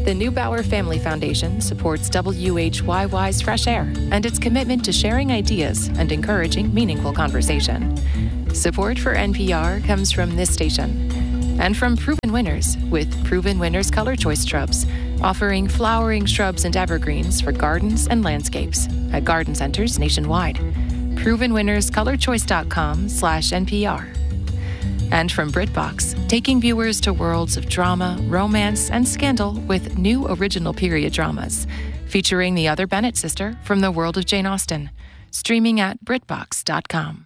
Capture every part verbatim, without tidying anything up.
The Neubauer Family Foundation supports W H Y Y's Fresh Air and its commitment to sharing ideas and encouraging meaningful conversation. Support for N P R comes from this station and from Proven Winners with Proven Winners Color Choice Shrubs, offering flowering shrubs and evergreens for gardens and landscapes at garden centers nationwide. proven winners color choice dot com slash N P R. And from BritBox, taking viewers to worlds of drama, romance, and scandal with new original period dramas, featuring the other Bennett sister from the world of Jane Austen, streaming at Brit Box dot com.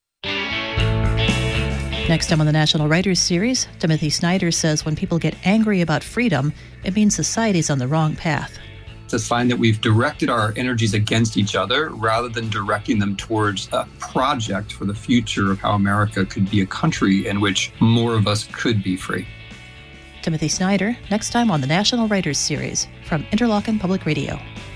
Next time on the National Writers Series, Timothy Snyder says when people get angry about freedom, it means society's on the wrong path. It's a sign that we've directed our energies against each other rather than directing them towards a project for the future of how America could be a country in which more of us could be free. Timothy Snyder, next time on the National Writers Series from Interlochen Public Radio.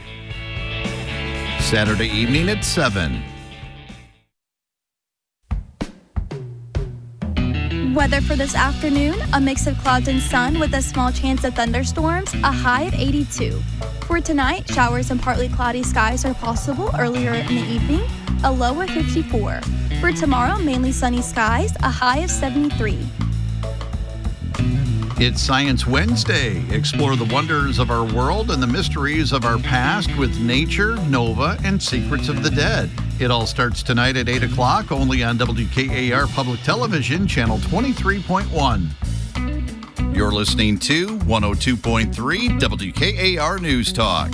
Saturday evening at seven. Weather for this afternoon, a mix of clouds and sun with a small chance of thunderstorms, a high of eighty-two. For tonight, showers and partly cloudy skies are possible earlier in the evening, a low of fifty-four. For tomorrow, mainly sunny skies, a high of seventy-three. It's Science Wednesday. Explore the wonders of our world and the mysteries of our past with nature, Nova, and Secrets of the Dead. It all starts tonight at eight o'clock, only on W K A R Public Television, Channel twenty-three point one. You're listening to one oh two point three W K A R News Talk.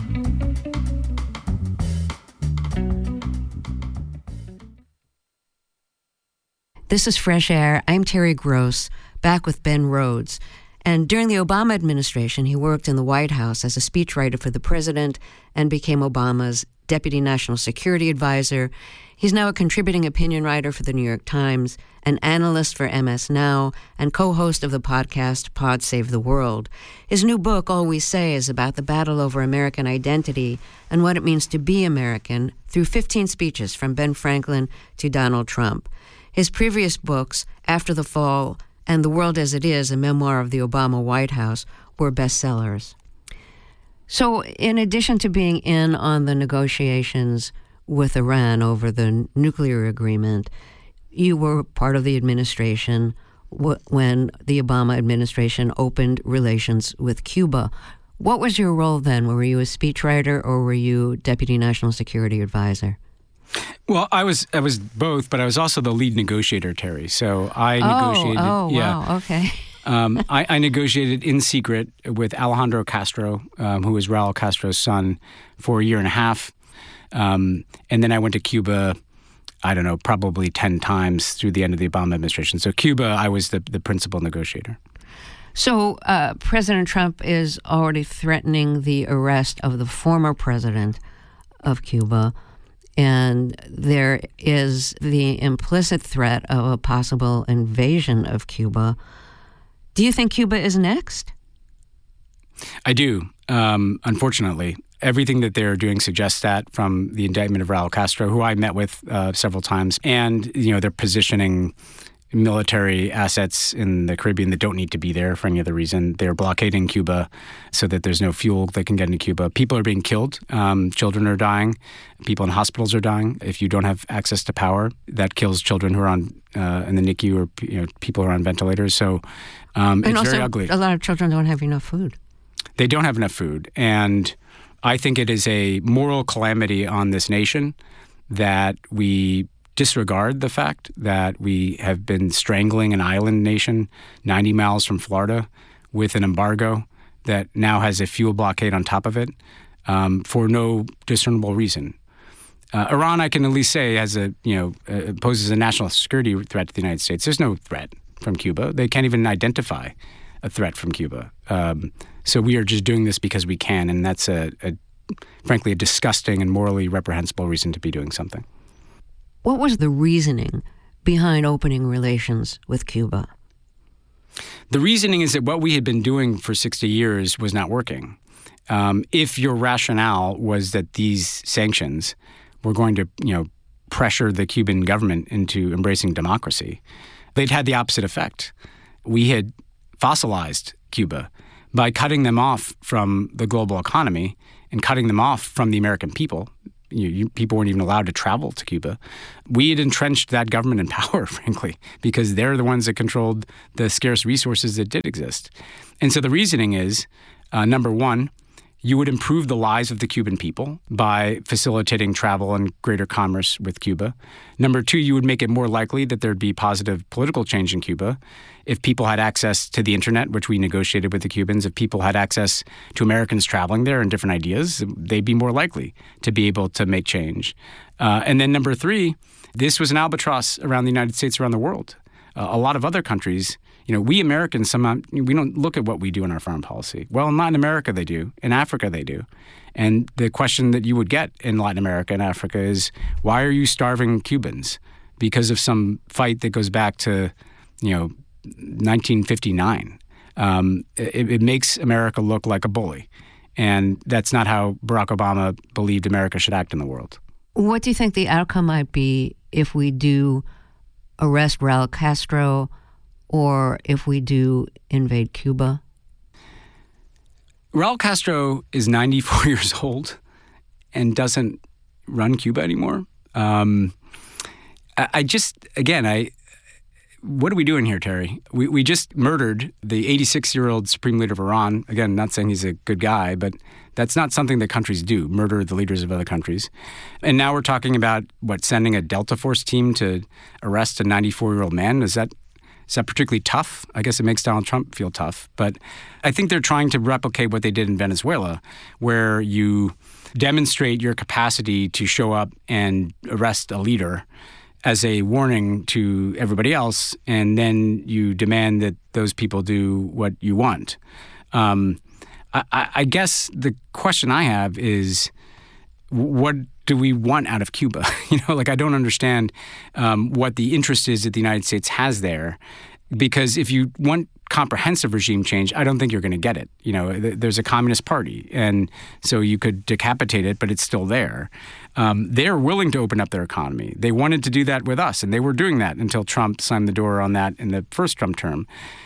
This is Fresh Air. I'm Terry Gross, back with Ben Rhodes. And during the Obama administration, he worked in the White House as a speechwriter for the president and became Obama's Deputy National Security Advisor. He's now a contributing opinion writer for the New York Times, an analyst for M S Now, and co-host of the podcast Pod Save the World. His new book, All We Say, is about the battle over American identity and what it means to be American through fifteen speeches from Ben Franklin to Donald Trump. His previous books, After the Fall and The World as It Is, a memoir of the Obama White House, were bestsellers. So in addition to being in on the negotiations with Iran over the nuclear agreement, you were part of the administration w- when the Obama administration opened relations with Cuba. What was your role then? Were you a speechwriter or were you Deputy National Security Advisor? Well, I was I was both, but I was also the lead negotiator, Terry. So I oh, negotiated. Oh, yeah, wow, okay. um, I, I negotiated in secret with Alejandro Castro, um, who was Raul Castro's son, for a year and a half. Um, and then I went to Cuba, I don't know, probably ten times through the end of the Obama administration. So Cuba, I was the, the principal negotiator. So uh, President Trump is already threatening the arrest of the former president of Cuba. And there is the implicit threat of a possible invasion of Cuba. Do you think Cuba is next? I do, um, unfortunately. Everything that they're doing suggests that, from the indictment of Raul Castro, who I met with uh, several times. And, you know, they're positioning military assets in the Caribbean that don't need to be there for any other reason. They're blockading Cuba so that there's no fuel that can get into Cuba. People are being killed. Um, children are dying. People in hospitals are dying. If you don't have access to power, that kills children who are on uh, in the N I C U or, you know, people who are on ventilators. So um, and it's also, very ugly. A lot of children don't have enough food. They don't have enough food. And I think it is a moral calamity on this nation that we disregard the fact that we have been strangling an island nation ninety miles from Florida with an embargo that now has a fuel blockade on top of it um, for no discernible reason. Uh, Iran, I can at least say, has a you know uh, poses a national security threat to the United States. There's no threat from Cuba. They can't even identify a threat from Cuba. Um, so we are just doing this because we can, and that's a, a frankly a disgusting and morally reprehensible reason to be doing something. What was the reasoning behind opening relations with Cuba? The reasoning is that what we had been doing for sixty years was not working. Um, if your rationale was that these sanctions were going to, you know, pressure the Cuban government into embracing democracy, they'd had the opposite effect. We had fossilized Cuba by cutting them off from the global economy and cutting them off from the American people. You, you, people weren't even allowed to travel to Cuba. We had entrenched that government in power, frankly, because they're the ones that controlled the scarce resources that did exist. And so the reasoning is, uh, number one, you would improve the lives of the Cuban people by facilitating travel and greater commerce with Cuba. Number two, you would make it more likely that there'd be positive political change in Cuba. If people had access to the internet, which we negotiated with the Cubans, if people had access to Americans traveling there and different ideas, they'd be more likely to be able to make change. Uh, and then number three, this was an albatross around the United States, around the world. Uh, a lot of other countries, you know, we Americans, somehow, we don't look at what we do in our foreign policy. Well, in Latin America, they do. In Africa, they do. And the question that you would get in Latin America and Africa is, why are you starving Cubans? Because of some fight that goes back to, you know, nineteen fifty-nine. Um, it, it makes America look like a bully. And that's not how Barack Obama believed America should act in the world. What do you think the outcome might be if we do arrest Raul Castro, or if we do invade Cuba? Raul Castro is ninety-four years old and doesn't run Cuba anymore. Um, I, I just, again, I, what are we doing here, Terry? We we just murdered the eighty-six-year-old Supreme Leader of Iran. Again, not saying he's a good guy, but that's not something that countries do, murder the leaders of other countries. And now we're talking about, what, sending a Delta Force team to arrest a ninety-four-year-old man? Is that Is that particularly tough? I guess it makes Donald Trump feel tough. But I think they're trying to replicate what they did in Venezuela, where you demonstrate your capacity to show up and arrest a leader as a warning to everybody else, and then you demand that those people do what you want. Um, I, I guess the question I have is, what do we want out of Cuba? You know, like, I don't understand um, what the interest is that the United States has there, because if you want comprehensive regime change, I don't think you're going to get it. You know, th- there's a communist party, and so you could decapitate it, but it's still there. Um, they're willing to open up their economy. They wanted to do that with us, and they were doing that until Trump slammed the door on that in the first Trump term.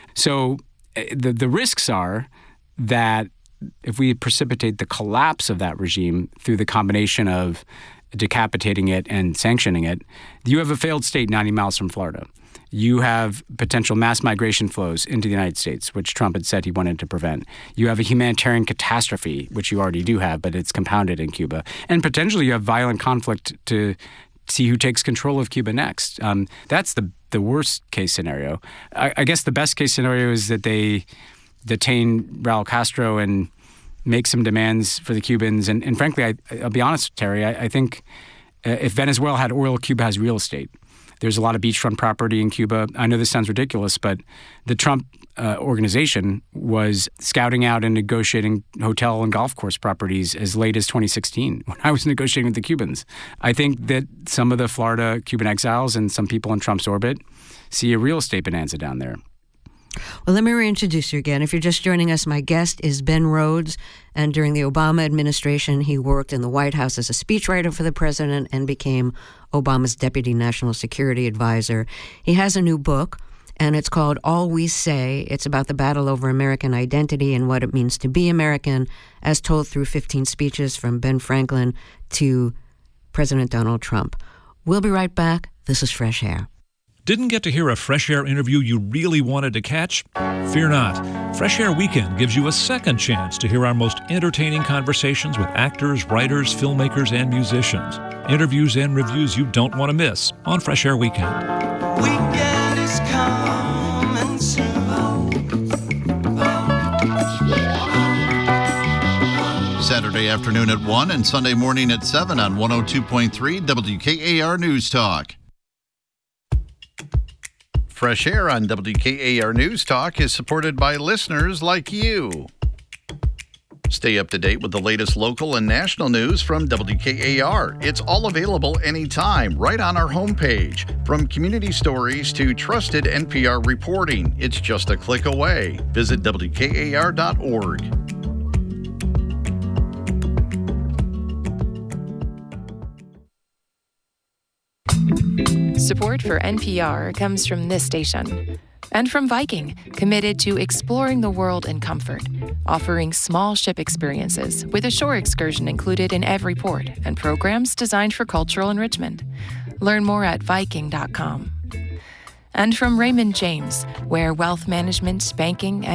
So uh, the the risks are that if we precipitate the collapse of that regime through the combination of decapitating it and sanctioning it, you have a failed state ninety miles from Florida. You have potential mass migration flows into the United States, which Trump had said he wanted to prevent. You have a humanitarian catastrophe, which you already do have, but it's compounded in Cuba. And potentially you have violent conflict to see who takes control of Cuba next. Um, that's the the worst case scenario. I, I guess the best case scenario is that they detain Raul Castro and make some demands for the Cubans. And, and frankly, I, I'll be honest, Terry, I, I think uh, if Venezuela had oil, Cuba has real estate. There's a lot of beachfront property in Cuba. I know this sounds ridiculous, but the Trump uh, organization was scouting out and negotiating hotel and golf course properties as late as twenty sixteen when I was negotiating with the Cubans. I think that some of the Florida Cuban exiles and some people in Trump's orbit see a real estate bonanza down there. Well, let me reintroduce you again. If you're just joining us, my guest is Ben Rhodes, and during the Obama administration, he worked in the White House as a speechwriter for the president and became Obama's deputy national security advisor. He has a new book, and it's called All We Say. It's about the battle over American identity and what it means to be American, as told through fifteen speeches from Ben Franklin to President Donald Trump. We'll be right back. This is Fresh Air. Didn't get to hear a Fresh Air interview you really wanted to catch? Fear not. Fresh Air Weekend gives you a second chance to hear our most entertaining conversations with actors, writers, filmmakers, and musicians. Interviews and reviews you don't want to miss on Fresh Air Weekend. Weekend is coming soon. Saturday afternoon at one and Sunday morning at seven on one oh two point three W K A R News Talk. Fresh Air on W K A R News Talk is supported by listeners like you. Stay up to date with the latest local and national news from W K A R. It's all available anytime, right on our homepage. From community stories to trusted N P R reporting, it's just a click away. Visit W K A R dot org. Support for N P R comes from this station. And from Viking, committed to exploring the world in comfort, offering small ship experiences with a shore excursion included in every port and programs designed for cultural enrichment. Learn more at viking dot com. And from Raymond James, where wealth management, banking,